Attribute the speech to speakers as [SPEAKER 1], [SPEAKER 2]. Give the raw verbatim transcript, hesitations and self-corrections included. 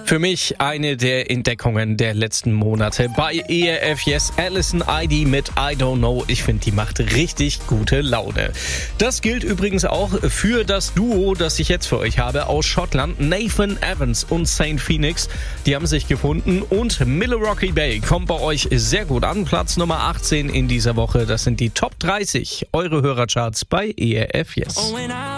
[SPEAKER 1] Für mich eine der Entdeckungen der letzten Monate bei E R F Yes, Alison Eide mit I Don't Know. Ich finde, die macht richtig gute Laune. Das gilt übrigens auch für das Duo, das ich jetzt für euch habe aus Schottland. Nathan Evans und Saint Phoenix, die haben sich gefunden und Milwaukee Bay kommt bei euch sehr gut an. Platz Nummer achtzehn in dieser Woche. Das sind die Top dreißig, eure Hörercharts bei E R F Yes.